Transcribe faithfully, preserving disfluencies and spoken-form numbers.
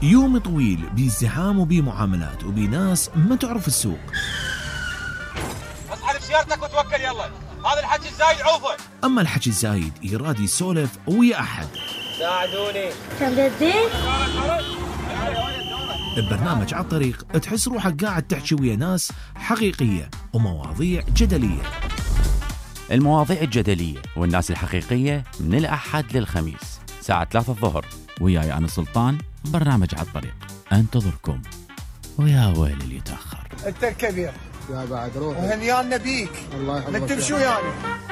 يوم طويل بازدحام وبمعاملات وبناس ما تعرف السوق. اسحب سيارتك وتوكل يلا، هذا الحكي الزايد عوفه. أما الحكي الزايد يراد يسولف ويا أحد. ساعدوني. كم الزيت؟ ببرنامج على الطريق تحس روحك قاعد تحكي ويا ناس حقيقية ومواضيع جدلية. المواضيع الجدلية والناس الحقيقية من الأحد للخميس ساعة ثلاثة الظهر، وياي أنا سلطان. برنامج على الطريق انتظركم، ويا ويل اللي يتأخر. انت الكبير يا بعد روح وهنيانا بيك. الله يحفظك. من تمشوا يعني